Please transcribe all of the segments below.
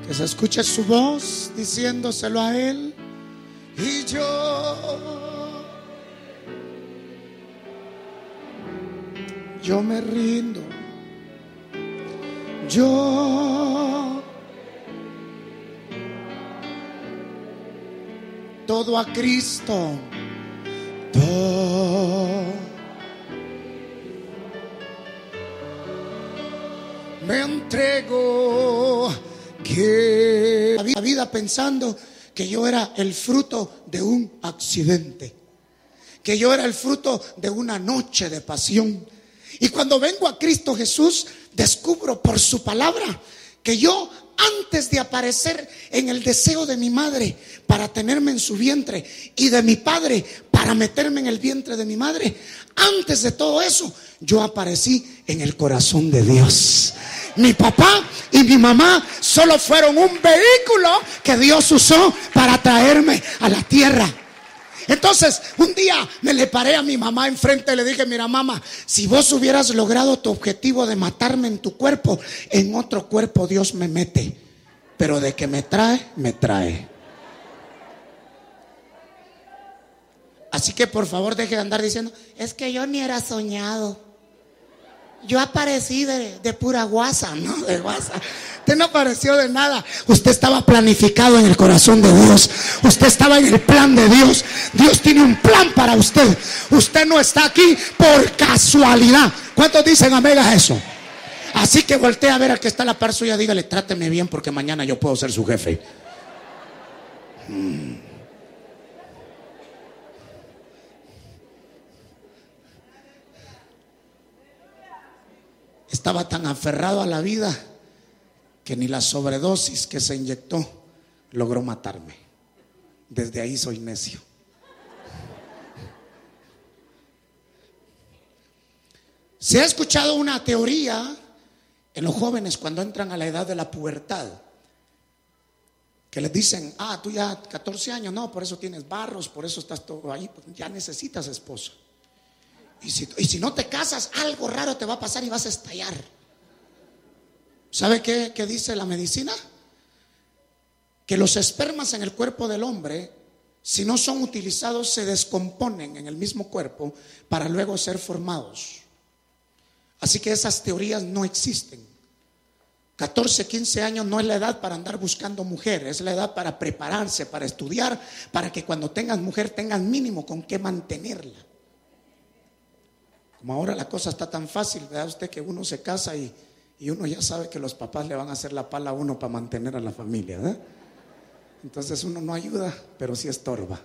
Que se escuche su voz diciéndoselo a Él. Y yo me rindo. Yo todo a Cristo. Todo me entrego. Que la vida pensando que yo era el fruto de un accidente, que yo era el fruto de una noche de pasión. Y cuando vengo a Cristo Jesús, descubro por su palabra que yo, antes de aparecer en el deseo de mi madre para tenerme en su vientre y de mi padre para meterme en el vientre de mi madre, antes de todo eso, yo aparecí en el corazón de Dios. Mi papá y mi mamá solo fueron un vehículo que Dios usó para traerme a la tierra. Entonces un día me le paré a mi mamá enfrente y le dije: mira, mamá, si vos hubieras logrado tu objetivo de matarme en tu cuerpo, en otro cuerpo Dios me mete, pero de que me trae, me trae. Así que por favor deje de andar diciendo: es que yo ni era soñado, yo aparecí de pura guasa. No, de guasa. Usted no apareció de nada. Usted estaba planificado en el corazón de Dios. Usted estaba en el plan de Dios. Dios tiene un plan para usted. Usted no está aquí por casualidad. ¿Cuántos dicen amén a eso? Así que voltea a ver al que está a la par suya. Dígale: tráteme bien porque mañana yo puedo ser su jefe. Estaba tan aferrado a la vida que ni la sobredosis que se inyectó logró matarme. Desde ahí soy necio. Se ha escuchado una teoría en los jóvenes cuando entran a la edad de la pubertad, que les dicen: tú ya 14 años, no, por eso tienes barros, por eso estás todo ahí, ya necesitas esposo. Y si no te casas, algo raro te va a pasar y vas a estallar. ¿Sabe qué dice la medicina? Que los espermas en el cuerpo del hombre, si no son utilizados, se descomponen en el mismo cuerpo para luego ser formados. Así que esas teorías no existen. 14, 15 años no es la edad para andar buscando mujer, es la edad para prepararse, para estudiar, para que cuando tengas mujer tengas mínimo con qué mantenerla. Como ahora la cosa está tan fácil, vea usted que uno se casa y uno ya sabe que los papás le van a hacer la pala a uno para mantener a la familia, ¿verdad? Entonces uno no ayuda, pero sí estorba.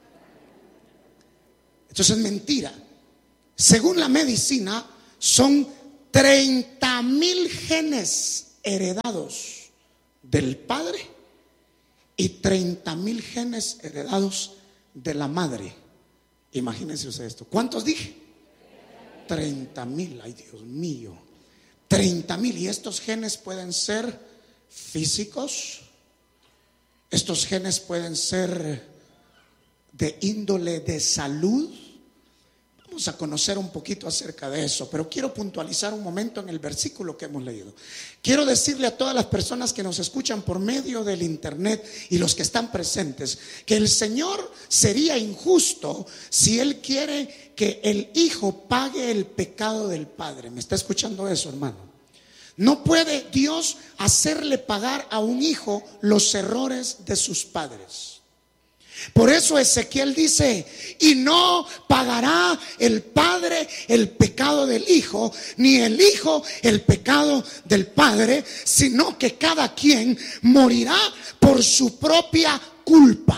Entonces es mentira. Según la medicina, son 30,000 genes heredados del padre y 30,000 genes heredados de la madre. Imagínense usted esto. ¿Cuántos dije? 30,000, ay Dios mío, 30,000. Y estos genes pueden ser físicos, estos genes pueden ser de índole de salud. Vamos a conocer un poquito acerca de eso, pero quiero puntualizar un momento en el versículo que hemos leído. Quiero decirle a todas las personas que nos escuchan por medio del internet y los que están presentes, que el Señor sería injusto si Él quiere que el hijo pague el pecado del padre. ¿Me está escuchando eso, hermano? No puede Dios hacerle pagar a un hijo los errores de sus padres. Por eso Ezequiel dice: y no pagará el padre el pecado del hijo, ni el hijo el pecado del padre, sino que cada quien morirá por su propia culpa.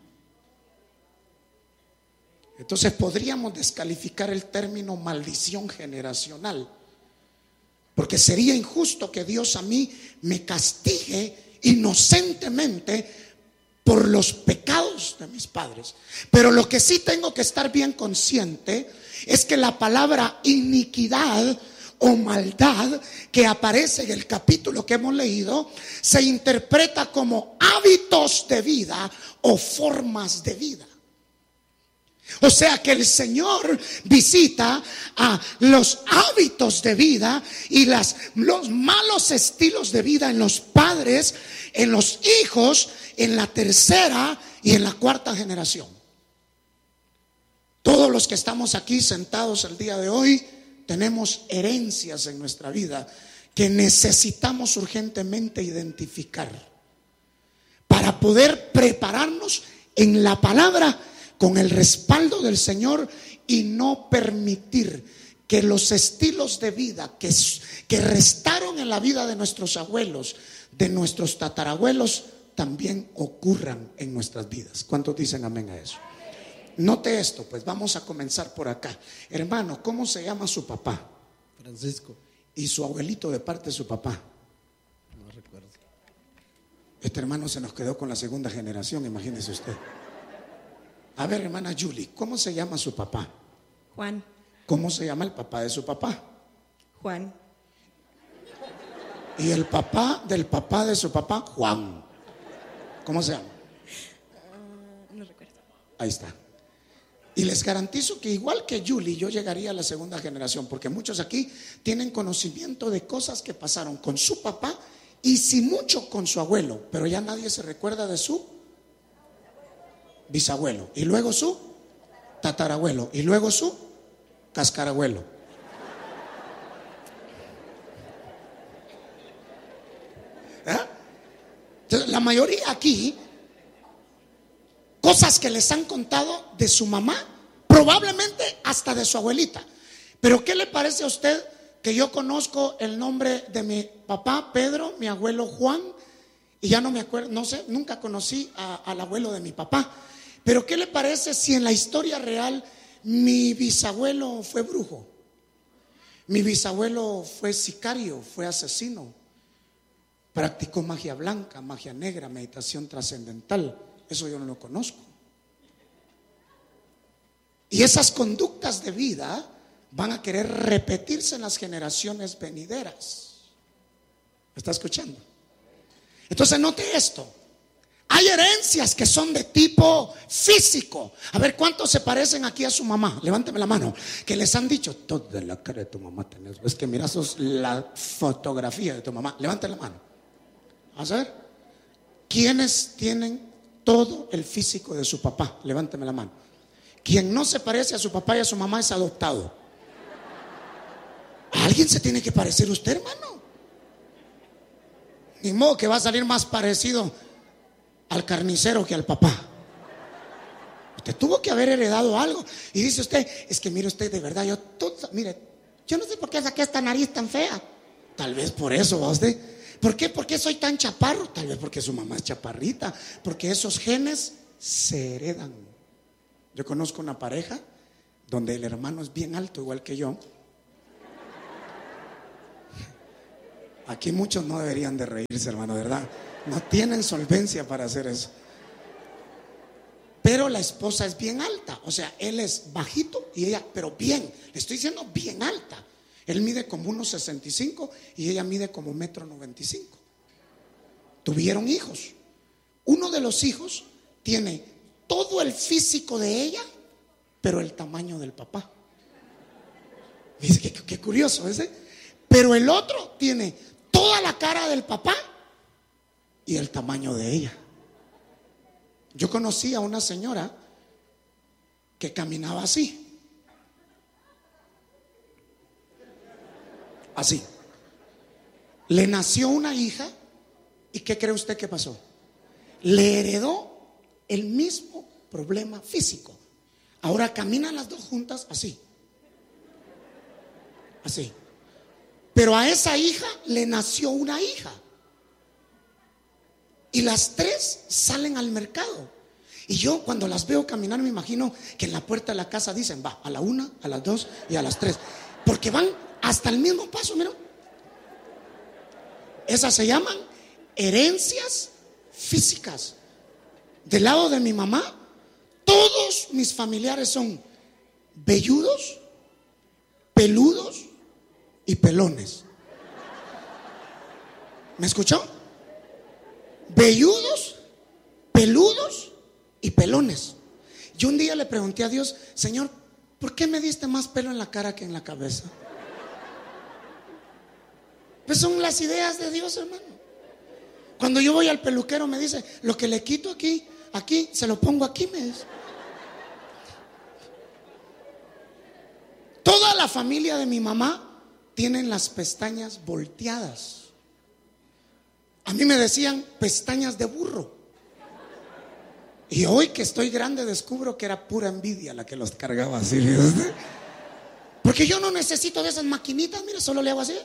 Entonces podríamos descalificar el término maldición generacional, porque sería injusto que Dios a mí me castigue inocentemente por los pecados de mis padres. Pero lo que sí tengo que estar bien consciente es que la palabra iniquidad o maldad que aparece en el capítulo que hemos leído se interpreta como hábitos de vida o formas de vida. O sea que el Señor visita a los hábitos de vida y los malos estilos de vida en los padres, en los hijos, en la tercera y en la cuarta generación. Todos los que estamos aquí sentados el día de hoy tenemos herencias en nuestra vida que necesitamos urgentemente identificar para poder prepararnos en la palabra con el respaldo del Señor y no permitir que los estilos de vida que restaron en la vida de nuestros abuelos, de nuestros tatarabuelos, también ocurran en nuestras vidas. ¿Cuántos dicen amén a eso? Note esto, pues vamos a comenzar por acá. Hermano, ¿cómo se llama su papá? Francisco. ¿Y su abuelito de parte de su papá? No recuerdo. Este hermano se nos quedó con la segunda generación, imagínese usted. A ver, hermana Julie, ¿cómo se llama su papá? Juan. ¿Cómo se llama el papá de su papá? Juan. Y el papá del papá de su papá, Juan. ¿Cómo se llama? No recuerdo. Ahí está. Y les garantizo que igual que Julie, yo llegaría a la segunda generación, porque muchos aquí tienen conocimiento de cosas que pasaron con su papá y si mucho con su abuelo, pero ya nadie se recuerda de su bisabuelo, y luego su tatarabuelo, y luego su cascarabuelo. Entonces, la mayoría aquí, cosas que les han contado de su mamá, probablemente hasta de su abuelita. Pero ¿qué le parece a usted que yo conozco el nombre de mi papá Pedro, mi abuelo Juan, y ya no me acuerdo, no sé, nunca conocí al abuelo de mi papá? Pero ¿qué le parece si en la historia real mi bisabuelo fue brujo? Mi bisabuelo fue sicario, fue asesino, practicó magia blanca, magia negra, meditación trascendental. Eso yo no lo conozco. Y esas conductas de vida van a querer repetirse en las generaciones venideras. ¿Me está escuchando? Entonces note esto. Hay herencias que son de tipo físico. A ver, ¿cuántos se parecen aquí a su mamá? Levánteme la mano. Que les han dicho, toda la cara de tu mamá tenés. Es que mira, sos la fotografía de tu mamá. Levanten la mano. Vamos a ver. ¿Quiénes tienen todo el físico de su papá? Levánteme la mano. Quien no se parece a su papá y a su mamá es adoptado. ¿A alguien se tiene que parecer usted, hermano? Ni modo que va a salir más parecido al carnicero que al papá. Usted tuvo que haber heredado algo. Y dice usted, es que mire usted, de verdad, mire, yo no sé por qué saqué esta nariz tan fea. Tal vez por eso, ¿va usted? ¿Por qué? ¿Por qué soy tan chaparro? Tal vez porque su mamá es chaparrita. Porque esos genes se heredan. Yo conozco una pareja donde el hermano es bien alto, igual que yo. Aquí muchos no deberían de reírse, hermano, ¿verdad? No tienen solvencia para hacer eso. Pero la esposa es bien alta. O sea, él es bajito y ella, pero bien, le estoy diciendo bien alta. Él mide como 1,65 y ella mide como 1,95 m. Tuvieron hijos. Uno de los hijos tiene todo el físico de ella, pero el tamaño del papá. Dice, qué curioso ese. Pero el otro tiene toda la cara del papá y el tamaño de ella. Yo conocí a una señora que caminaba así. Así. Le nació una hija y ¿qué cree usted que pasó? Le heredó el mismo problema físico. Ahora caminan las dos juntas así. Así. Pero a esa hija le nació una hija. Y las tres salen al mercado. Y yo cuando las veo caminar me imagino que en la puerta de la casa dicen, va, a la 1, a las 2 y a las 3. Porque van hasta el mismo paso, mira. Esas se llaman herencias físicas. Del lado de mi mamá, todos mis familiares son velludos, peludos y pelones. ¿Me escuchó? Velludos, peludos y pelones. Yo un día le pregunté a Dios: Señor, ¿por qué me diste más pelo en la cara que en la cabeza? Pues son las ideas de Dios, hermano. Cuando yo voy al peluquero me dice: lo que le quito aquí, se lo pongo aquí, me dice. Toda la familia de mi mamá tienen las pestañas volteadas. A mí me decían pestañas de burro. Y hoy que estoy grande descubro que era pura envidia la que los cargaba así. Porque yo no necesito de esas maquinitas, mira, solo le hago así.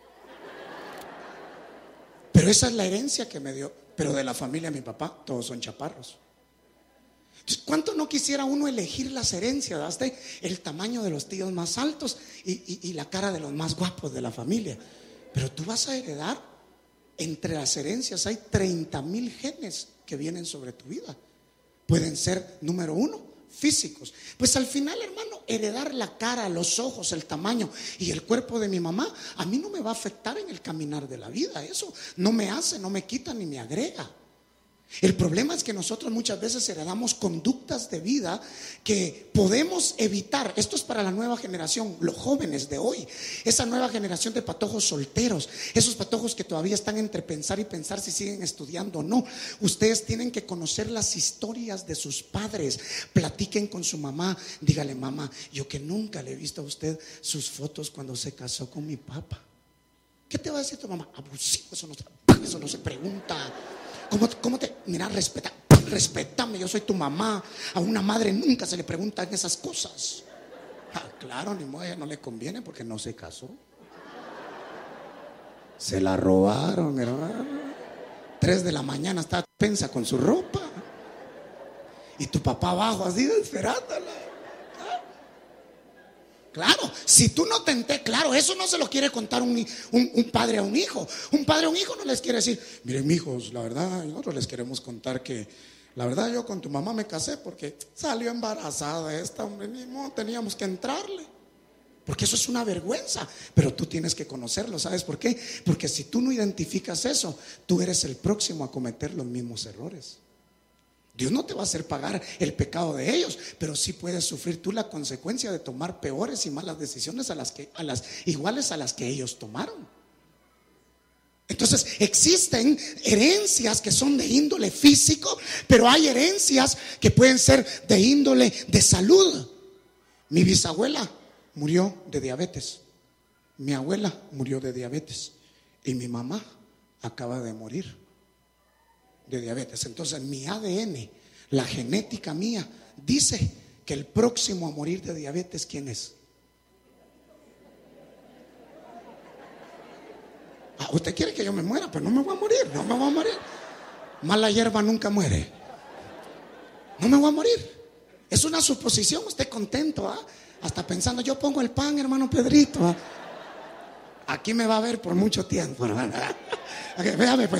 Pero esa es la herencia que me dio. Pero de la familia de mi papá, todos son chaparros. Entonces, ¿cuánto no quisiera uno elegir las herencias? Hasta el tamaño de los tíos más altos y la cara de los más guapos de la familia. Pero tú vas a heredar, entre las herencias hay 30,000 genes que vienen sobre tu vida. Pueden ser, número 1, físicos. Pues al final, hermano, heredar la cara, los ojos, el tamaño y el cuerpo de mi mamá, a mí no me va a afectar en el caminar de la vida. Eso no me hace, no me quita ni me agrega. El problema es que nosotros muchas veces heredamos conductas de vida que podemos evitar. Esto es para la nueva generación, los jóvenes de hoy, esa nueva generación de patojos solteros, esos patojos que todavía están entre pensar y pensar si siguen estudiando o no. Ustedes tienen que conocer las historias de sus padres. Platiquen con su mamá. Dígale: mamá, yo que nunca le he visto a usted sus fotos cuando se casó con mi papá. ¿Qué te va a decir tu mamá? Abusivo, eso no se pregunta. ¿Cómo te? Mira, respétame, yo soy tu mamá. A una madre nunca se le preguntan esas cosas. Claro, ni modo, no le conviene porque no se casó. Se la robaron, hermano. 3 de la mañana está pensa con su ropa. Y tu papá abajo así esperándola. Claro, si tú no te enteras, claro, eso no se lo quiere contar un padre a un hijo. Un padre a un hijo no les quiere decir: miren, mijos, la verdad, nosotros les queremos contar que la verdad yo con tu mamá me casé porque salió embarazada esta, hombre, ni modo, teníamos que entrarle. Porque eso es una vergüenza. Pero tú tienes que conocerlo. ¿Sabes por qué? Porque si tú no identificas eso, tú eres el próximo a cometer los mismos errores. Dios no te va a hacer pagar el pecado de ellos, pero sí puedes sufrir tú la consecuencia de tomar peores y malas decisiones iguales a las que ellos tomaron. Entonces existen herencias que son de índole físico, pero hay herencias que pueden ser de índole de salud. Mi bisabuela murió de diabetes, mi abuela murió de diabetes y mi mamá acaba de morir de diabetes. Entonces mi ADN, la genética mía, dice que el próximo a morir de diabetes, ¿quién es? ¿Usted quiere que yo me muera? Pues no me voy a morir, no me voy a morir. Mala hierba nunca muere. No me voy a morir. Es una suposición, usted contento, hasta pensando: yo pongo el pan, hermano Pedrito, aquí me va a ver por mucho tiempo, hermano. Véame, pues